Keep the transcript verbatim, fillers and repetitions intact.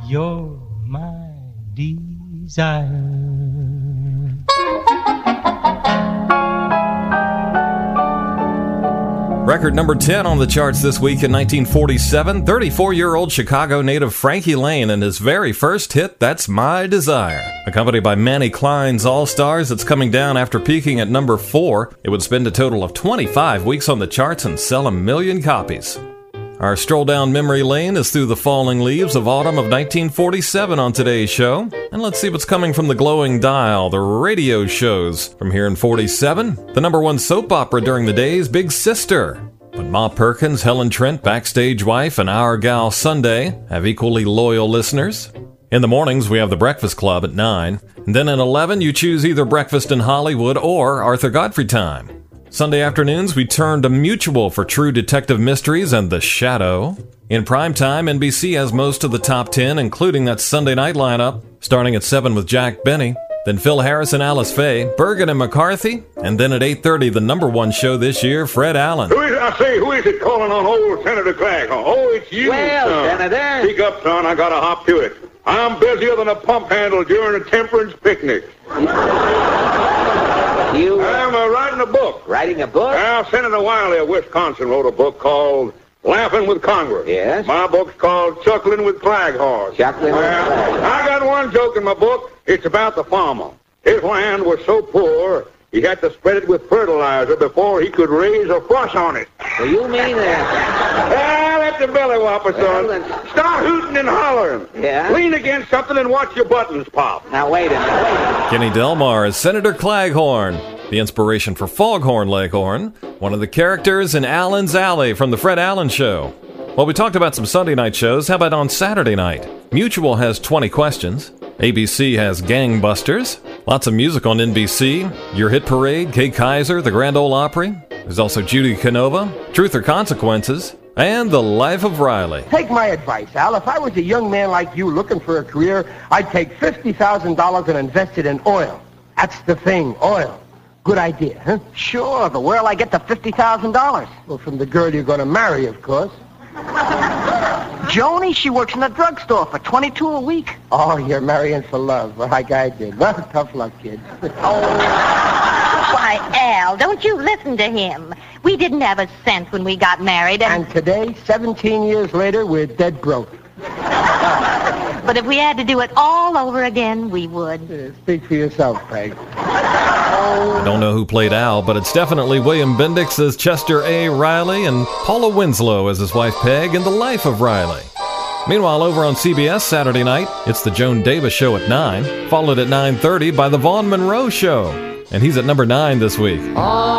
You're my desire. Record number ten on the charts this week in nineteen forty-seven, thirty-four-year-old Chicago native Frankie Laine and his very first hit, That's My Desire. Accompanied by Manny Klein's All-Stars, it's coming down after peaking at number four. It would spend a total of twenty-five weeks on the charts and sell a million copies. Our stroll down memory lane is through the falling leaves of autumn of nineteen forty-seven on today's show. And let's see what's coming from the glowing dial, the radio shows. From here in forty-seven, the number one soap opera during the days, Big Sister. But Ma Perkins, Helen Trent, Backstage Wife, and Our Gal Sunday have equally loyal listeners. In the mornings, we have The Breakfast Club at nine. And then at eleven, you choose either Breakfast in Hollywood or Arthur Godfrey Time. Sunday afternoons, we turn to Mutual for true detective mysteries and The Shadow. In primetime, N B C has most of the top ten, including that Sunday night lineup, starting at seven with Jack Benny, then Phil Harris and Alice Faye, Bergen and McCarthy, and then at eight thirty, the number one show this year, Fred Allen. Who is it? I say, who is it calling on old Senator Claghorn? Oh, it's you, well, son. Senator. Speak up, son. I gotta hop to it. I'm busier than a pump handle during a temperance picnic. You I'm uh, writing a book. Writing a book? Well, Senator Wiley of Wisconsin wrote a book called Laughing with Congress. Yes? My book's called Chuckling with Claghorn. Chuckling with well, Claghorn. I got one joke in my book. It's about the farmer. His land was so poor, he had to spread it with fertilizer before he could raise a flush on it. So you mean that? Ah, that's a belly whopper, son. Well, then- Start hooting and hollering. Yeah? Lean against something and watch your buttons pop. Now, wait a minute. Wait a minute. Kenny Delmar is Senator Claghorn, the inspiration for Foghorn Leghorn, one of the characters in Allen's Alley from The Fred Allen Show. Well, we talked about some Sunday night shows. How about on Saturday night? Mutual has twenty questions. A B C has Gangbusters. Lots of music on N B C. Your Hit Parade, Kay Kaiser, The Grand Ole Opry. There's also Judy Canova, Truth or Consequences, and The Life of Riley. Take my advice, Al. If I was a young man like you looking for a career, I'd take fifty thousand dollars and invest it in oil. That's the thing, oil. Good idea, huh? Sure, but where'll I get the fifty thousand dollars? Well, from the girl you're going to marry, of course. Joni, she works in a drugstore for twenty-two a week. Oh, you're marrying for love, like I did. Well, tough luck, kid. Why, Al, don't you listen to him. We didn't have a cent when we got married, and... And today, seventeen years later, we're dead broke. But if we had to do it all over again, we would. Uh, speak for yourself, Peg. I don't know who played Al, but it's definitely William Bendix as Chester A. Riley and Paula Winslow as his wife Peg in The Life of Riley. Meanwhile, over on C B S Saturday night, it's the Joan Davis Show at nine, followed at nine thirty by the Vaughn Monroe Show. And he's at number nine this week.